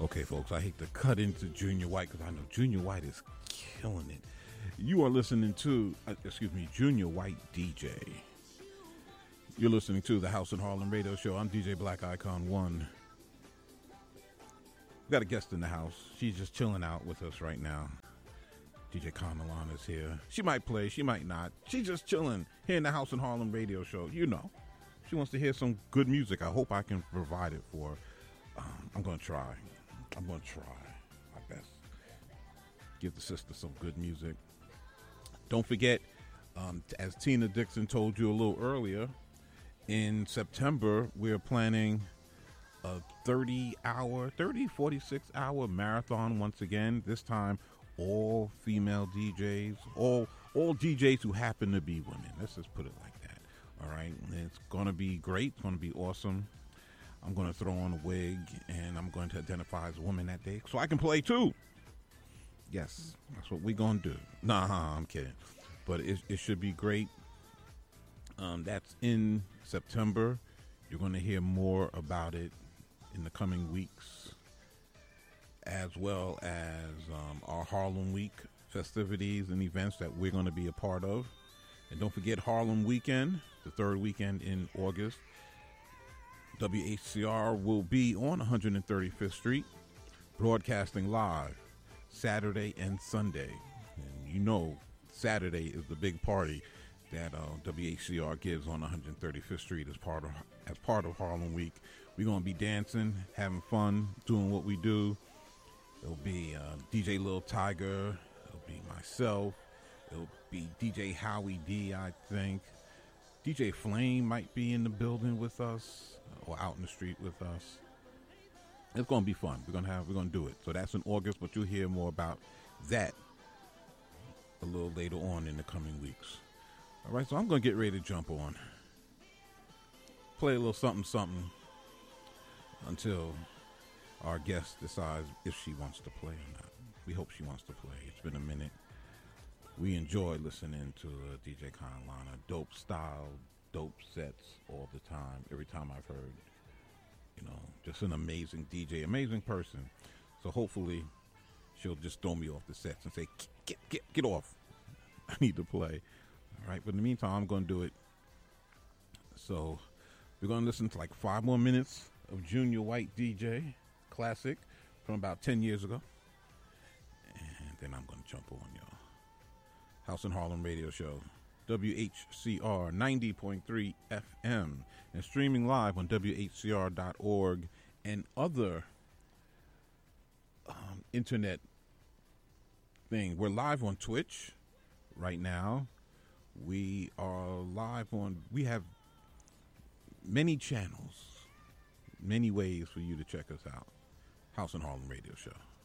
Okay, folks, I hate to cut into Junior White because I know Junior White is killing it. You are listening to, Junior White DJ. You're listening to the House in Harlem radio show. I'm DJ Black Icon 1. We got a guest in the house. She's just chilling out with us right now. DJ Carmelon is here. She might play, she might not. She's just chilling here in the House in Harlem radio show. You know, she wants to hear some good music. I hope I can provide it for her. I'm going to try my best. Give the sister some good music. Don't forget, as Tina Dixon told you a little earlier, in September, we're planning a 46-hour marathon once again. This time, all female DJs, all DJs who happen to be women. Let's just put it like that. All right? It's going to be great. It's going to be awesome. I'm going to throw on a wig, and I'm going to identify as a woman that day so I can play too. Yes, that's what we're going to do. Nah, I'm kidding. But it should be great. That's in September. You're going to hear more about it in the coming weeks, as well as our Harlem Week festivities and events that we're going to be a part of. And don't forget Harlem Weekend, the third weekend in August. WHCR will be on 135th Street, broadcasting live Saturday and Sunday. And you know, Saturday is the big party that WHCR gives on 135th Street as part of Harlem Week. We're going to be dancing, having fun, doing what we do. It'll be DJ Lil Tiger. It'll be myself. It'll be DJ Howie D, I think. DJ Flame might be in the building with us or out in the street with us. It's going to be fun. We're going to do it. So that's in August, but you'll hear more about that a little later on in the coming weeks. All right, so I'm going to get ready to jump on. Play a little something until our guest decides if she wants to play or not. We hope she wants to play. It's been a minute. We enjoy listening to DJ Carmelon. Dope style, dope sets all the time. Every time I've heard, just an amazing DJ, amazing person. So hopefully she'll just throw me off the sets and say, get off. I need to play. All right, but in the meantime, I'm going to do it. So we're going to listen to like 5 more minutes of Junior White DJ classic from about 10 years ago. And then I'm going to jump on, y'all. House in Harlem radio show, WHCR 90.3 FM, and streaming live on WHCR.org and other internet thing. We're live on Twitch right now. We have many channels, many ways for you to check us out. House in Harlem radio show.